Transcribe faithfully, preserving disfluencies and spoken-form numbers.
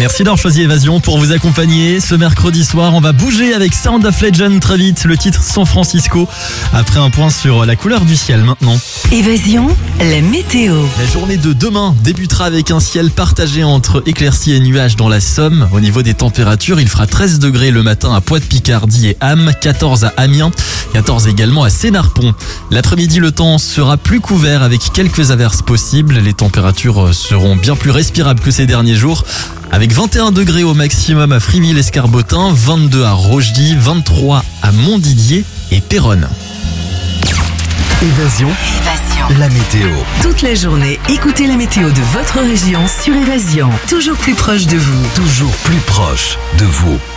Merci d'avoir choisi Évasion pour vous accompagner. Ce mercredi soir, on va bouger avec Sound of Legend très vite. Le titre San Francisco. Après un point sur la couleur du ciel maintenant. Évasion, la météo. La journée de demain débutera avec un ciel partagé entre éclaircies et nuages dans la Somme. Au niveau des températures, il fera treize degrés le matin à Poix-de-Picardie et Ham, quatorze à Amiens, quatorze également à Sénarpont. L'après-midi, le temps sera plus couvert avec quelques averses possibles. Les températures seront bien plus respirables que ces derniers jours. Avec vingt et un degrés au maximum à Friville-Escarbotin, vingt-deux à Rochedy, vingt-trois à Montdidier et Péronne. Évasion, Évasion. la météo. Toute la journée, écoutez la météo de votre région sur Évasion. Toujours plus proche de vous. Toujours plus proche de vous.